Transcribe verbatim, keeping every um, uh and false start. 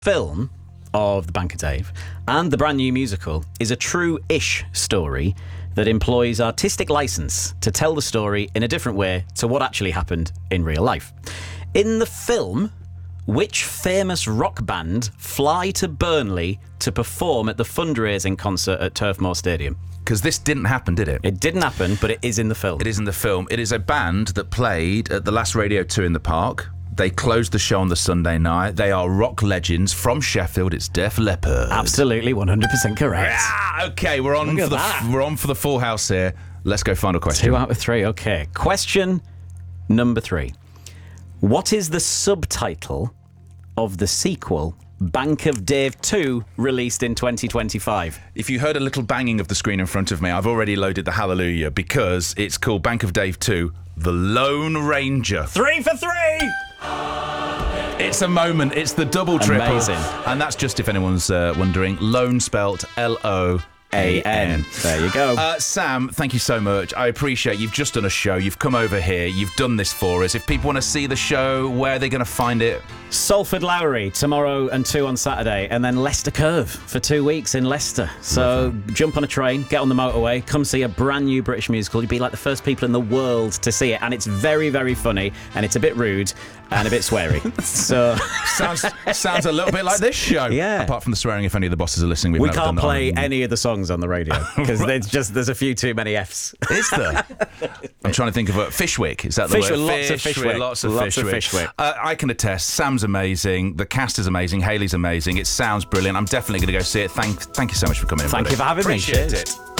film of The Bank of Dave and the brand new musical is a true-ish story that employs artistic license to tell the story in a different way to what actually happened in real life. In the film, which famous rock band fly to Burnley to perform at the fundraising concert at Turf Moor Stadium? Because this didn't happen, did it? It didn't happen, but it is in the film. It is in the film. It is a band that played at the last Radio two in the Park. They closed the show on the Sunday night. They are rock legends from Sheffield. It's Def Leppard. Absolutely, one hundred percent correct. Yeah, okay, we're on Look for at the that. we're on for the full house here. Let's go find a question. Two out of three, okay. Question number three. What is the subtitle of the sequel, Bank of Dave two, released in twenty twenty-five? If you heard a little banging of the screen in front of me, I've already loaded the hallelujah because it's called Bank of Dave two, The Lone Ranger. Three for three! It's a moment. It's the double triple. Amazing. And that's just, if anyone's uh, wondering, Lone spelt L O A N. There you go. Uh, Sam, thank you so much. I appreciate you've just done a show. You've come over here. You've done this for us. If people want to see the show, where are they going to find it? Salford Lowry tomorrow and two on Saturday, and then Leicester Curve for two weeks in Leicester. So jump on a train, get on the motorway, come see a brand new British musical. You'd be like the first people in the world to see it, and it's very, very funny, and it's a bit rude and a bit sweary. So sounds sounds a little bit like this show. Yeah. Apart from the swearing, if any of the bosses are listening, we've we never can't done that play on- any of the songs on the radio because there's just there's a few too many Fs. Is there? I'm trying to think of a Fishwick. Is that the Fishwick, word? lots of Fishwick. Lots of Lots of Fishwick. Fishwick. Uh, I can attest. Sam's amazing. The cast is amazing. Hayley's amazing. It sounds brilliant. I'm definitely going to go see it. Thank, thank you so much for coming in. Thank buddy. you for having me. Appreciate Cheers. it.